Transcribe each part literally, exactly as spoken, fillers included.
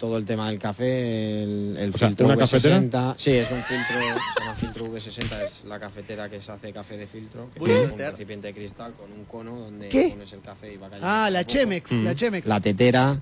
todo el tema del café, el, el o sea, filtro ¿una V sesenta. cafetera? Sí, es un filtro, un filtro V sesenta, es la cafetera que se hace café de filtro, que Voy es a un meter. recipiente de cristal con un cono donde ¿Qué? pones el café y va cayendo. Ah, la poco a poco. Chemex, Mm. la Chemex. La tetera.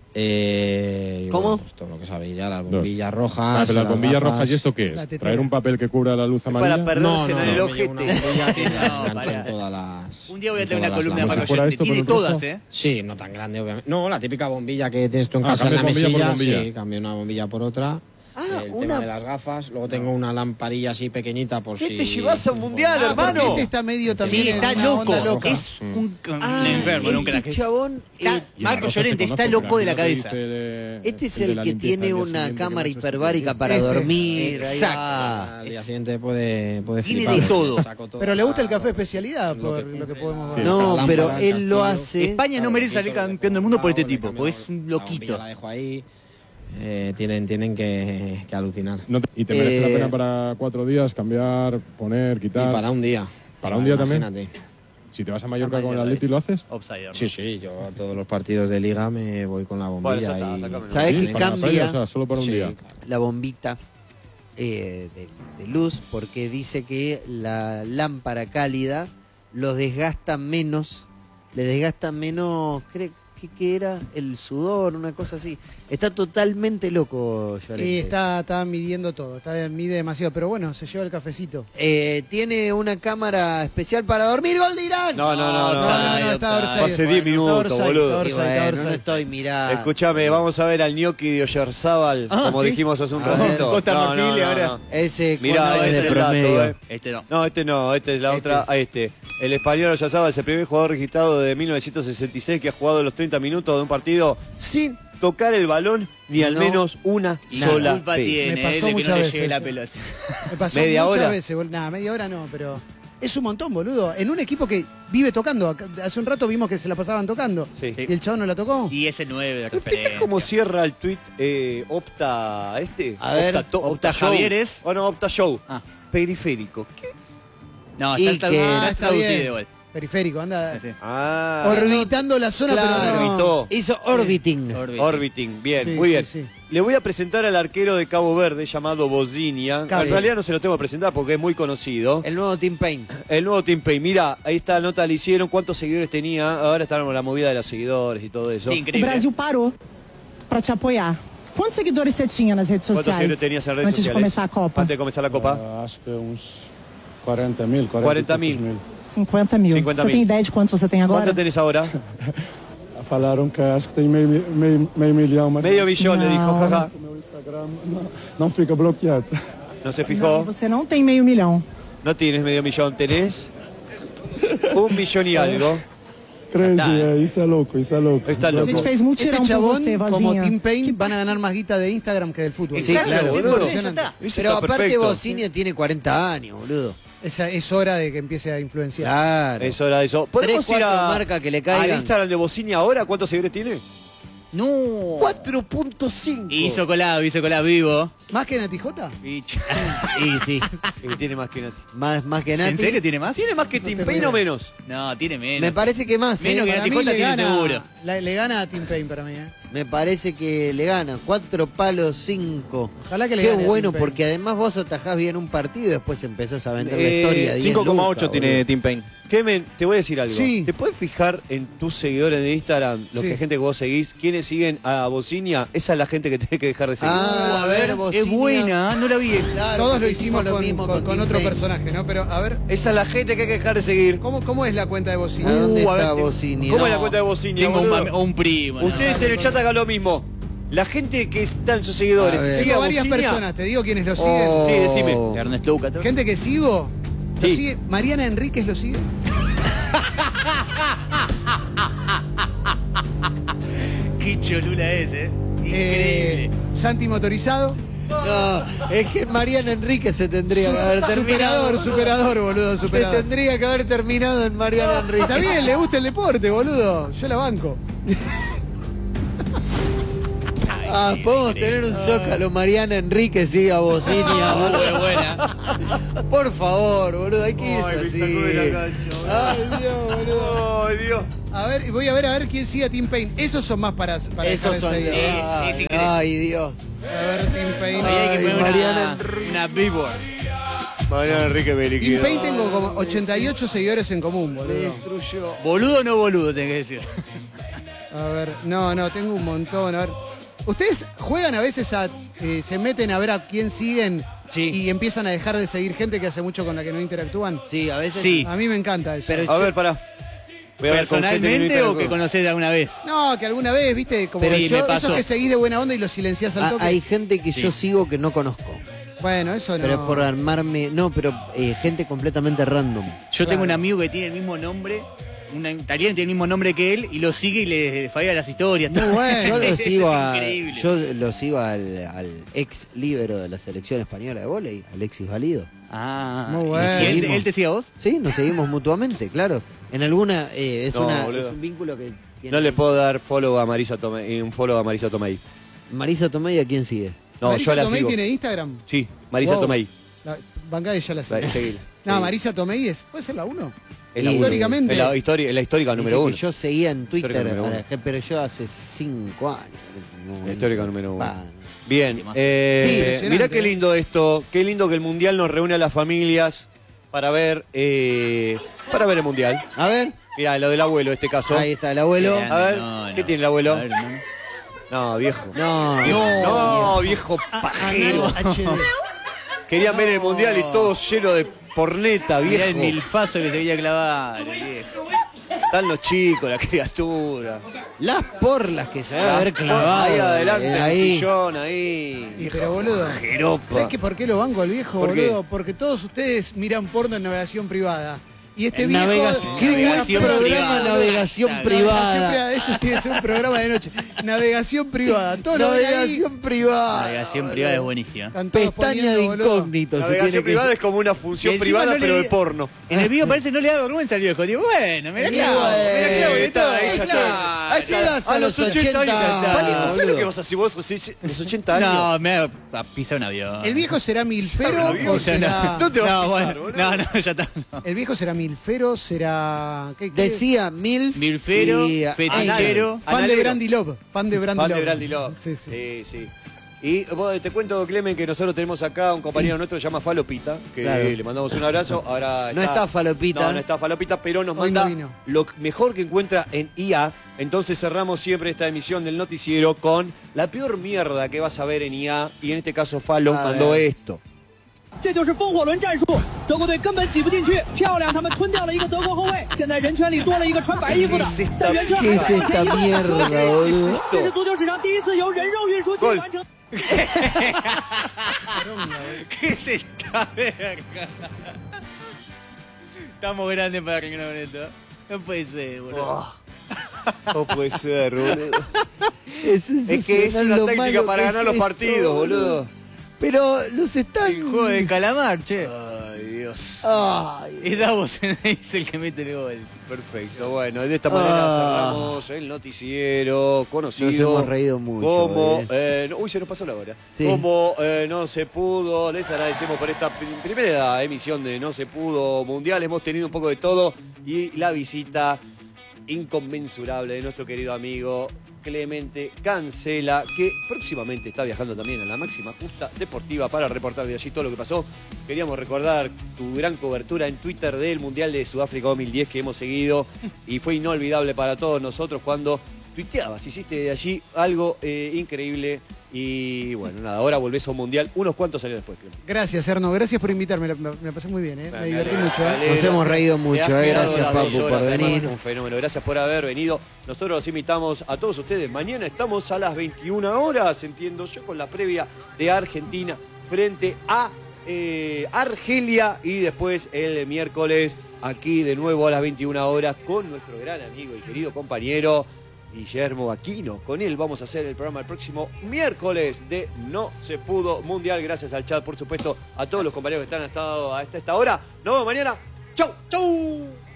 Eh, y ¿Cómo? bueno, pues todo lo que sabéis ya, las bombillas rojas. Ah, pero las bombillas gafas. rojas, ¿y esto qué La es? tetera. ¿Traer un papel que cubra la luz amarilla? Para perderse No, no, en el no, ojete. me llevo una bombilla Sí, que no, engancho para. en todas las. Un día voy a en tener una todas las columna de lámparas. Marco fuera Llorente. esto Tiene por un todas, truco. ¿eh? Sí, no tan grande, obviamente. No, la típica bombilla que tienes tú en Ah, casa en la cambias bombilla por mesilla. bombilla. Sí, cambio una bombilla por otra. Ah, el una- tema de las gafas. Luego tengo una lamparilla así pequeñita por ¿Qué si. te llevas a un mundial, Ah, hermano? porque este está medio también Sí, en está una loco. onda loca. Es un, un Ah, enfermo, nunca la este chabón... Ca- eh, Y una Marco cosa que Llorente está conozco, loco de la pero cabeza. dice de- Este es de el la que limpieza tiene al día una siguiente que cámara me ha hecho este hiperbárica tío. para Este. dormir. ahí Exacto. va. Al día siguiente puede, puede Tiene flipar, de todo. saco todo. Pero le gusta el café especialidad, Lo por que lo que cumple podemos la- ver. No, la pero lámpara, el él lo castillo. hace... España no merece salir campeón del mundo por este tipo, porque es un La bombilla loquito. La dejo ahí. Eh, tienen, tienen que, que alucinar. No te- y te merece Eh, la pena para cuatro días cambiar, poner, Y quitar. para un día. ¿Para un día también? Imagínate. Si te vas a Mallorca con el Atleti, ¿lo haces? Upside, Sí, sí, yo a todos los partidos de liga me voy con la bombilla. Bueno, ya está, y- sácamelo. ¿Sabés Sí, qué para la cambia? playa, o sea, solo para un Sí, día. la bombita eh, de, de luz porque dice que la lámpara cálida los desgasta menos, le desgasta menos, creo que, que era el sudor, una cosa así. Está totalmente loco, Llorente. Y está, está midiendo todo, está, mide demasiado, pero bueno, se lleva el cafecito. Eh, tiene una cámara especial para dormir, gol de Irán. No, no, no, no. No, no, no, está Offside. Orsay. Hace diez minutos, Orsay, boludo. Orsay, Y bueno, Orsay. no estoy mirando. Escuchame, vamos a ver al gnocchi de Oyarzábal, Ah, como ¿sí? dijimos hace un A ver, ratito. Costa no, Marfil no, y no, ahora- no. Ese Mirá, cuando ese es es de el dato, promedio. eh. Este no. No, este no, este es la Este otra. es- A este. El español Oyarzábal es el primer jugador registrado de mil novecientos sesenta y seis que ha jugado los treinta minutos de un partido sin tocar el balón ni al No. menos una Nada. sola culpa vez. tiene Me pasó él de que muchas no le veces, llegue la eh. pelota. Me pasó ¿Media muchas hora? veces, bol- Nada, media hora no, pero es un montón, boludo. En un equipo que vive tocando. Acá- Hace un rato vimos que se la pasaban tocando. Sí. Y el chabón no la tocó. Y ese nueve de ¿Me explicás referencia. cómo cierra el tweet eh, Opta este? A ver. Opta, to- Opta Show. Javieres. Oh, no, Opta Show. Ah. Periférico. ¿Qué? No, Y está, que- está, Ah, está traducido bien. igual. Periférico, anda Sí. Ah. orbitando la zona, Claro. pero no. Orbitó. Hizo orbiting. Orbiting. Orbiting, bien, Sí, muy sí, bien. sí. Le voy a presentar al arquero de Cabo Verde llamado Bozinia. Cabo. En realidad no se lo tengo que presentar porque es muy conocido. El nuevo Team Paint. El nuevo Team Pay. Mira, ahí está nota le hicieron, cuántos seguidores tenía. Ahora está con la movida de los seguidores y todo eso. Sí, O increíble. Brasil parou para te apoiar. Quantos seguidores você tinha nas redes ¿Cuántos sociais seguidores tenías en redes antes de sociales? começar a Copa? Antes de comenzar la Copa. Ah, acho que uns cuarenta mil, cuarenta mil. cinquenta mil. cinquenta Você mil. tem ideia de quantos você tem agora? ¿Cuánto tenés ahora? Falaram que acho que tem meio, meio, meio milhão, mas Medio millón, le dijo, No. jaja. o meu Instagram não, não fica bloqueado. No se Não, fijó. você não tem meio milhão. No tienes medio millón, tenés un millón y algo. Crazy, Tá. é, isso é louco, isso é louco. Está A loco. gente fez mutirão Este por chabón, você, como vozinha. Team Paint, van a ganar más guita de Instagram que del fútbol. Sí, Exacto, claro, sí, boludo. por eso Impresionante. ya está. Eso Pero está aparte perfecto. Bocinia tiene cuarenta años, boludo. Es, es hora de que empiece a influenciar. Claro. Es hora de eso. ¿Podemos Tres, ir a, cuatro marcas que le caigan. al Instagram de Bocinia ahora? ¿Cuántos seguidores tiene? No. cuatro punto cinco. Hizo colado, hizo colado vivo. ¿Más que Natijota? Bicho. Y sí, Sí, tiene más que Nati. más, más que Nati. ¿En serio tiene más? ¿Tiene más que Team tengo Payne idea. o menos? No, tiene menos. Me parece que más, Menos ¿eh? que Para mí Natijota le tiene gana, seguro. la- le gana a Team Paint para mí. ¿eh? Me parece que le gana. Cuatro palos, cinco. Ojalá que le Qué gane a bueno, Team Paint. porque además vos atajás bien un partido y después empezás a vender la Eh, historia. diez cinco coma lucas, ocho tiene boludo. Team Pain. Clemen, te voy a decir algo. Sí. ¿Te puedes fijar en tus seguidores de Instagram, los Sí. que gente que vos seguís, quiénes siguen a Bocinia? Esa es la gente que tiene que dejar de seguir. Ah, a ver, Es Bocinia. buena, no la vi. Claro, Todos lo porque hicimos lo con, mismo con- con Team otro Paint. personaje, ¿no? Pero a ver, Esa es la gente que hay que dejar de seguir. ¿cómo, cómo es la cuenta de ¿A Bocina? dónde Uh, a está ver, Bocinia? ¿Cómo es No, la cuenta de Bocinia, Tengo un, boludo? mami- un primo. no. Ustedes en el chat hagan lo mismo. La gente que está en sus seguidores, A ver. ¿sigue Tengo a varias Bocinia? personas, te digo quiénes lo siguen. Oh. Sí, decime. Ernest Luca. ¿todo? Gente que sigo, lo Sí. sigue. Mariana Enríquez lo sigue. Qué cholula es, eh. Eh, Increíble. Santi Motorizado. No, es que Mariana Enrique se tendría que haber terminado. Superador, superador, boludo, Se superador. tendría que haber terminado en Mariana Enrique. Está bien, le gusta el deporte, boludo. Yo la banco. Ah, podemos tener un zócalo. Mariana Enrique sigue a Bocinia, boludo. Muy buena. Por favor, boludo, hay que irse Ay, me así. sacó de la cancha, Ay, Dios, boludo. Ay, Dios. A ver, voy a ver a ver quién sigue a Team Paint. Esos son más para, para Esos dejar de son. seguir. Sí, Ay, es increíble. Ay, Dios. A ver, Team Pain. Ahí hay que Ay, poner Mariana una, una billboard. Mariano Enrique me Team liquidó. Pain tengo como ochenta y ocho seguidores en común, Me boludo. destruyó. Boludo o no boludo, tenés que decir. A ver, no, no, tengo un montón. A ver. ¿Ustedes juegan a veces a. Eh, se meten a ver a quién siguen Sí. y empiezan a dejar de seguir gente que hace mucho con la que no interactúan? Sí, a veces. Sí. A mí me encanta eso. Pero- A ver, pará. Voy a ver con gente que no ¿Personalmente o que interactúa. conocés de alguna vez? No, que alguna vez, viste, como Pero yo- sí, me esos pasó. que seguís de buena onda y los silenciás al Ah, toque. hay gente que yo sigo que no conozco. Bueno, eso no. Pero es por armarme. No, pero eh, gente completamente random. Yo Claro. tengo un amigo que tiene el mismo nombre, un italiano tiene el mismo nombre que él, y lo sigue y le falla las historias. Muy bueno. Yo lo Es sigo, a, increíble. yo lo sigo al, al ex líbero de la selección española de vóley, Alexis Valido. Ah, Muy ¿y bueno. si él, Seguimos. él te sigue a vos? Sí, nos seguimos mutuamente, claro. En alguna eh, es, No, una, boludo. es un vínculo que tiene. No le puedo dar follow a Marisa Tomei, un follow a Marisa Tomei. Marisa Tomei, ¿a quién sigue? No, ¿Marisa yo la Tomei sigo. tiene Instagram? Sí, Marisa Wow. Tomei. La, bancá y ya la sé. La- seguila. No, Sí. Marisa Tomei es. ¿Puede ser la uno? Es la Y- uno. históricamente. Es la, histori- es la histórica Dice número que uno. yo seguía en Twitter, Histórica número a uno. la gente, pero yo hace cinco años. no- La histórica número uno. Ah, Bien, eh, Sí, impresionante, mirá qué eh. lindo esto, qué lindo que el Mundial nos reúne a las familias para ver eh, para ver el Mundial. A ver, Mirá, lo del abuelo, este caso. ahí está el abuelo. Bien. A ver, No, ¿qué no. tiene el abuelo? A ver, no. No, viejo. No, No, viejo pajero. H D. Querían ver el Mundial y todo lleno de porneta, Mirá el viejo. milfazo que se quería clavar, el viejo. Están los chicos, la criatura. las porlas que se va a haber clavado. Ahí adelante, eh, en el ahí. sillón, ahí. Y pero boludo. Jeropa. ¿Sabes qué por qué lo banco al viejo, ¿Por qué? boludo? Porque todos ustedes miran porno en navegación privada. Y este En viejo. navegación- Qué buen navegación programa, privada. Navegación Navegación privada. Navegación privada, Ese tiene que ser un programa de noche. Navegación privada. Todo lo ven ahí. Navegación privada. Navegación privada es buenísima. Están todos Pestaña de poniendo, boludo. incógnito. se Navegación tiene que- privada es como una función Y encima privada, no le pero de di- porno. En el video parece que no le da vergüenza al viejo. Digo, bueno, me la Y clavo, bueno, me la clavo y está todo. ahí, ya está. Claro. Ahí llegas a los ochenta años. años, Vale, ¿no sabes lo boludo. que vas a hacer vos a los ochenta años? No, me va a pisar un avión. ¿El viejo será milfero Pisar un avión, o o sea, será.? no te vas a No, pisar, bueno, boludo. no, no, ya está. no. ¿El viejo será milfero? ¿Será.? ¿Qué, qué? Decía Milf. Milfero, y- fetichero. Fan de Analero. Brandy Love. Fan de Brandy Fan Love. de Brandy Love. Sí, sí. sí, sí. Y vos, te cuento, Clemen, que nosotros tenemos acá un compañero nuestro que se llama Falopita, que Claro. le mandamos un abrazo. Ahora No está Falopita. No, no está Falopita, pero nos Hoy no manda vino. lo mejor que encuentra en I A. Entonces cerramos siempre esta emisión del noticiero con la peor mierda que vas a ver en I A. Y en este caso Falo A mandó ver. esto. 这就是风火轮战术，德国队根本挤不进去，漂亮，他们吞掉了一个德国后卫，现在人圈里多了一个穿白衣服的 ¿Qué es，esta- 在圆圈 ¿Qué 还 es 在 esta 往前移动 mierda, ，¿Qué es boludo? 这是 esto? 足球史上第一次由人肉运输机 Gol 完成。 ¿Qué es esta verga? Estamos grandes para arreglar con esto. No puede ser, boludo. No puede ser, boludo. Es, Es que es una táctica para ganar los partidos, boludo. Pero los están. El juego de calamar, che. Ay, Dios. Ay. Es Davos es el que mete el gol. Perfecto, bueno, de esta manera Ah. cerramos el noticiero conocido. Nos hemos reído mucho, Como, eh. eh, no- uy, se nos pasó la hora. Sí. Como eh, no se pudo, les agradecemos por esta prim- primera emisión de No se pudo mundial. Hemos tenido un poco de todo y la visita inconmensurable de nuestro querido amigo Clemente Cancela, que próximamente está viajando también a la máxima justa deportiva para reportar de allí todo lo que pasó. Queríamos recordar tu gran cobertura en Twitter del Mundial de Sudáfrica dos mil diez que hemos seguido y fue inolvidable para todos nosotros cuando tuiteabas, hiciste de allí algo eh, increíble y bueno, nada, ahora volvés a un Mundial unos cuantos años después, Clemente. Gracias, Erno. Gracias por invitarme. La- Me la pasé muy bien, ¿eh? Me divertí alegro, mucho, me ¿eh? alegro. Nos hemos reído Te mucho, has eh. quedado Gracias, las Papu, dos por horas, venir. además, un fenómeno. Gracias por haber venido. Nosotros los invitamos a todos ustedes. Mañana estamos a las veintiuna horas, entiendo yo, con la previa de Argentina frente a eh, Argelia. Y después el miércoles aquí de nuevo a las veintiuna horas con nuestro gran amigo y querido compañero Guillermo Aquino. Con él vamos a hacer el programa el próximo miércoles de No Se Pudo Mundial. Gracias al chat, por supuesto, a todos los compañeros que están hasta, hasta esta hora. Nos vemos mañana. ¡Chau! ¡Chau!